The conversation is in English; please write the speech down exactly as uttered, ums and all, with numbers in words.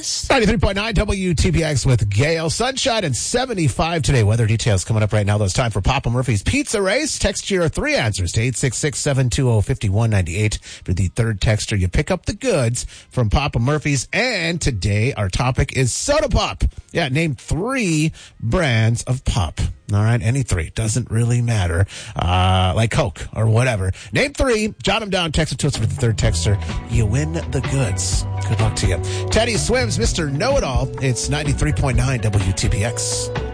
us. ninety-three point nine W T P X with Gale. Sunshine and seventy-five today. Weather details coming up right now. Though it's time for Papa Murphy's Pizza Race. Text your three answers to eight six six, seven two zero, five one nine eight. For the third texter, you pick up the goods from Papa Murphy's. And today our topic is soda pop. Yeah, name three brands of pop. All right, any three. Doesn't really matter. Uh, like Coke or whatever. Name three. Jot them down. Text it to us for the third texter. You win the goods. Good luck to you. Teddy Swims, Mister Know-It-All. It's ninety-three point nine W T P X.